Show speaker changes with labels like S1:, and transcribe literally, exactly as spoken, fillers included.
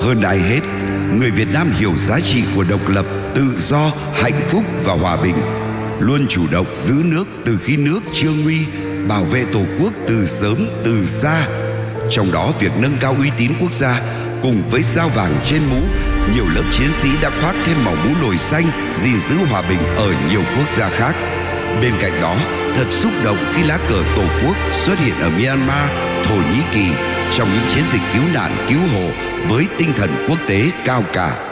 S1: Hơn ai hết, người Việt Nam hiểu giá trị của độc lập, tự do, hạnh phúc và hòa bình, luôn chủ động giữ nước từ khi nước chưa nguy, bảo vệ Tổ quốc từ sớm từ xa. Trong đó, việc nâng cao uy tín quốc gia cùng với sao vàng trên mũ, nhiều lớp chiến sĩ đã khoác thêm màu mũ nồi xanh gìn giữ hòa bình ở nhiều quốc gia khác. Bên cạnh đó, thật xúc động khi lá cờ Tổ quốc xuất hiện ở Myanmar, Thổ Nhĩ Kỳ trong những chiến dịch cứu nạn cứu hộ với tinh thần quốc tế cao cả.